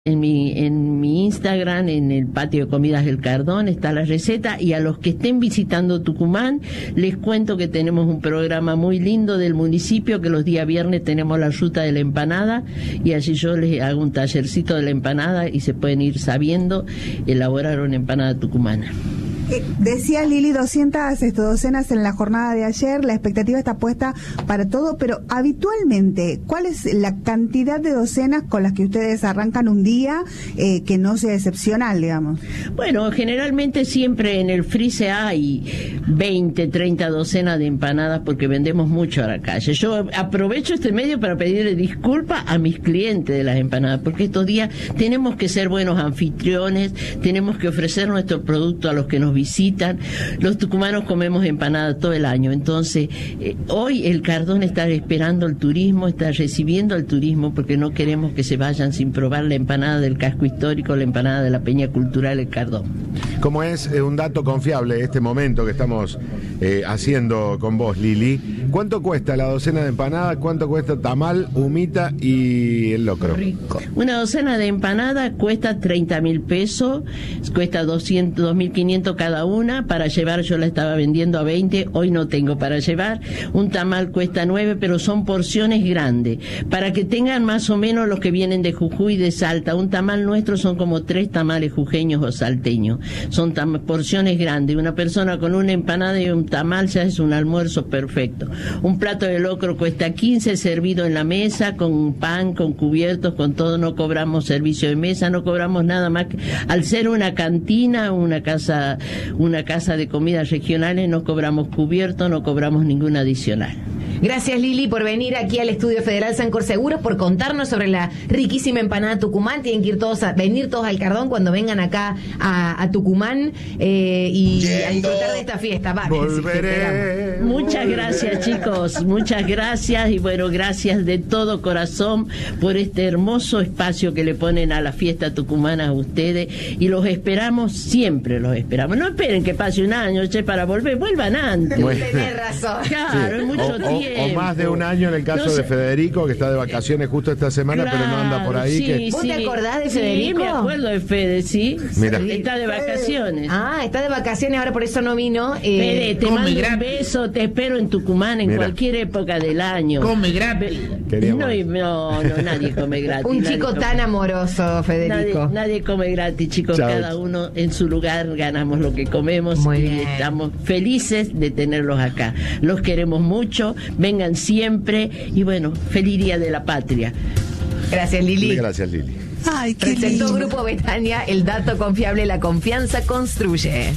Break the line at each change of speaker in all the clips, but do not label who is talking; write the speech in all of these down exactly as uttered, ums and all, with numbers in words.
En mi, en mi Instagram, en el patio de comidas del Cardón, está la receta, y a los que estén visitando Tucumán, les cuento que tenemos un programa muy lindo del municipio, que los días viernes tenemos la ruta de la empanada, y allí yo les hago un tallercito de la empanada y se pueden ir sabiendo elaborar una empanada tucumana.
Eh, decía Lili, doscientas esto, docenas en la jornada de ayer, la expectativa está puesta para todo, pero habitualmente, ¿cuál es la cantidad de docenas con las que ustedes arrancan un día eh, que no sea excepcional, digamos?
Bueno, generalmente siempre en el freezer hay veinte, treinta docenas de empanadas porque vendemos mucho a la calle. Yo aprovecho este medio para pedirle disculpas a mis clientes de las empanadas, porque estos días tenemos que ser buenos anfitriones, tenemos que ofrecer nuestro producto a los que nos visitan. Los tucumanos comemos empanadas todo el año, entonces eh, hoy el Cardón está esperando el turismo, está recibiendo al turismo, porque no queremos que se vayan sin probar la empanada del casco histórico, la empanada de la Peña Cultural El Cardón.
Como es eh, un dato confiable este momento que estamos eh, haciendo con vos, Lili, ¿cuánto cuesta la docena de empanadas? ¿Cuánto cuesta tamal, humita y el locro?
Rico. Una docena de empanadas cuesta treinta mil pesos, cuesta doscientos, dos mil quinientos cada una. Para llevar yo la estaba vendiendo a veinte, hoy no tengo para llevar. Un tamal cuesta nueve, pero son porciones grandes, para que tengan más o menos los que vienen de Jujuy y de Salta. Un tamal nuestro son como tres tamales jujeños o salteños, son tam- porciones grandes. Una persona con una empanada y un tamal ya es un almuerzo perfecto. Un plato de locro cuesta quince, servido en la mesa, con pan, con cubiertos, con todo. No cobramos servicio de mesa, no cobramos nada más que, al ser una cantina, una casa una casa de comidas regionales, no cobramos cubierto, no cobramos ningún adicional.
Gracias, Lili, por venir aquí al Estudio Federal Sancor Seguros, por contarnos sobre la riquísima empanada Tucumán. Tienen que ir todos a, venir todos al Cardón cuando vengan acá a, a Tucumán eh, y Yendo. a disfrutar de esta fiesta. Va,
volveré,
sí, muchas gracias, chicos, muchas gracias, y bueno, gracias de todo corazón por este hermoso espacio que le ponen a la fiesta tucumana a ustedes, y los esperamos, siempre los esperamos. No esperen que pase un año, che, para volver, vuelvan antes.
Bueno.
Tenés razón.
Claro, es mucho
o,
tiempo.
O, o más de un año en el caso no sé. de Federico, que está de vacaciones justo esta semana, claro, pero no anda por ahí.
Sí,
que...
¿Vos
sí.
te acordás de Federico?
Sí, me acuerdo de Fede, sí.
Mira.
Está de vacaciones.
Ah, está de vacaciones, ahora por eso no vino. Eh,
Fede, te mando un beso, te espero en Tucumán en Mira. cualquier época del año.
Come gratis.
No, no, no, nadie come gratis.
Un chico
come.
tan amoroso, Federico.
Nadie, nadie come gratis, chicos. Chao. Cada uno en su lugar ganamos lo que comemos.
Muy
y
bien.
Estamos felices de tenerlos acá. Los queremos mucho, vengan siempre, y bueno, feliz Día de la Patria.
Gracias, Lili.
Gracias, Lili.
Ay, qué
Presentó
lindo.
Grupo Betania, el dato confiable, la confianza construye.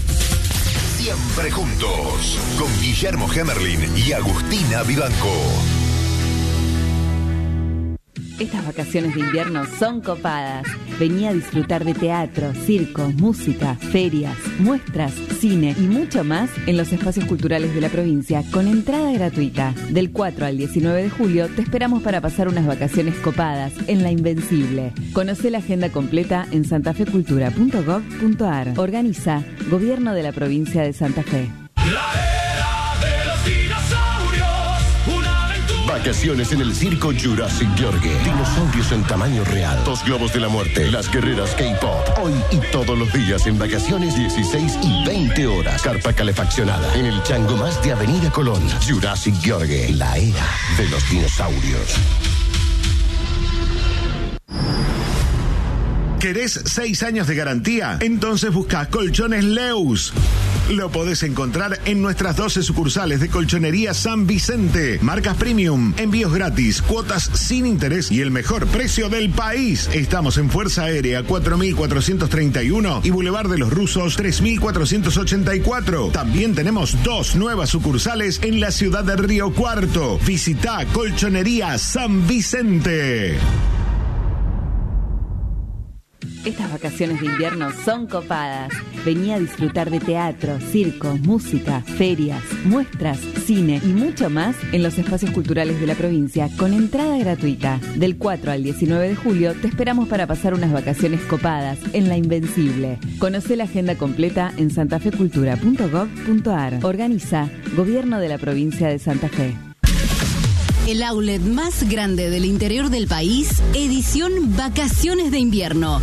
Siempre juntos, con Guillermo Hemerlin y Agustina Vivanco.
Estas vacaciones de invierno son copadas. Vení a disfrutar de teatro, circo, música, ferias, muestras, cine y mucho más en los espacios culturales de la provincia con entrada gratuita. Del cuatro al diecinueve de julio te esperamos para pasar unas vacaciones copadas en La Invencible. Conocé la agenda completa en santafecultura punto gov punto ar. Organiza Gobierno de la Provincia de Santa Fe.
Vacaciones en el circo Jurassic Yorgue. Dinosaurios en tamaño real. Dos globos de la muerte. Las guerreras K-pop. Hoy y todos los días en vacaciones, dieciséis y veinte horas. Carpa calefaccionada. En el Chango Más de Avenida Colón. Jurassic Yorgue. La era de los dinosaurios.
¿Querés seis años de garantía? Entonces busca Colchones Leus. Lo podés encontrar en nuestras doce sucursales de Colchonería San Vicente. Marcas premium, envíos gratis, cuotas sin interés y el mejor precio del país. Estamos en Fuerza Aérea cuatro mil cuatrocientos treinta y uno y Boulevard de los Rusos tres mil cuatrocientos ochenta y cuatro. También tenemos dos nuevas sucursales en la ciudad de Río Cuarto. Visita Colchonería San Vicente.
Estas vacaciones de invierno son copadas. Vení a disfrutar de teatro, circo, música, ferias, muestras, cine y mucho más en los espacios culturales de la provincia con entrada gratuita. Del cuatro al diecinueve de julio te esperamos para pasar unas vacaciones copadas en La Invencible. Conocé la agenda completa en santafecultura punto gov punto ar. Organiza Gobierno de la Provincia de Santa Fe.
El outlet más grande del interior del país, edición Vacaciones de Invierno.